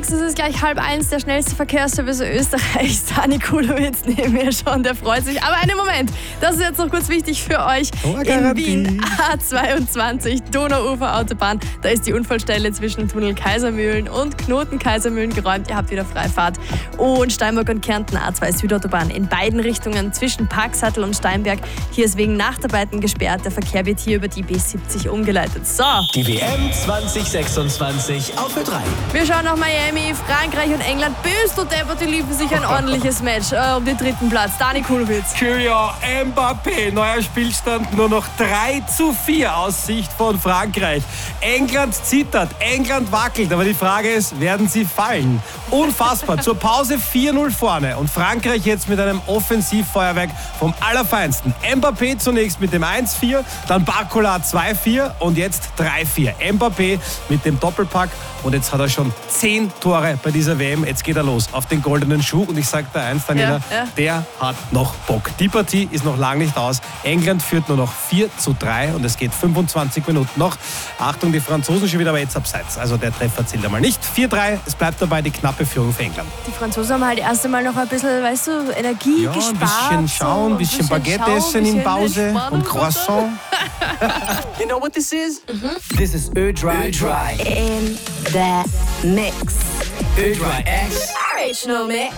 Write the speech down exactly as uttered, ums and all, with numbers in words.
Mix, es ist gleich halb eins, der schnellste Verkehrsservice Österreichs. Dani Kulowitz neben mir schon, der freut sich. Aber einen Moment, das ist jetzt noch kurz wichtig für euch. Oh, in Wien, A zweiundzwanzig, Donauuferautobahn. Da ist die Unfallstelle zwischen Tunnel Kaisermühlen und Knoten Kaisermühlen geräumt. Ihr habt wieder Freifahrt. Und Steinburg und Kärnten, A zwei Südautobahn in beiden Richtungen zwischen Parksattel und Steinberg. Hier ist wegen Nachtarbeiten gesperrt. Der Verkehr wird hier über die B siebzig umgeleitet. So. Die W M zwanzig sechsundzwanzig auf Ö drei. Wir schauen nach Miami, Frankreich und England. Bist du deppert, die lieben sich ein ordentliches Match äh, um den dritten Platz. Dani Kulowitz. Kylian Mbappé, neuer Spielstand nur noch drei zu vier aus Sicht von Frankreich. England zittert, England wackelt, aber die Frage ist, werden sie fallen? Unfassbar, zur Pause vier null vorne und Frankreich jetzt mit einem Offensivfeuerwerk vom Allerfeinsten. Mbappé zunächst mit dem eins vier, dann Barcola zwei vier und jetzt drei vier. Mbappé mit dem Doppelpack und jetzt hat er schon zehn Tore bei dieser W M. Jetzt geht er los auf den goldenen Schuh und ich sage dir eins, Daniela, Ja, ja. der hat noch Bock. Die Partie ist noch lange nicht aus. England führt nur noch vier zu drei und es geht fünfundzwanzig Minuten noch. Achtung, die Franzosen schon wieder, aber jetzt abseits. Also der Treffer zählt einmal nicht. vier drei, es bleibt dabei die knappe Führung für England. Die Franzosen haben halt erst einmal noch ein bisschen, weißt du, Energie Ja, ein gespart. bisschen schauen, ein bisschen Baguette essen in Pause und Croissant. You know what this is? This is Ö drei. Ö drei. In the mix. Ö drei X. Original mix.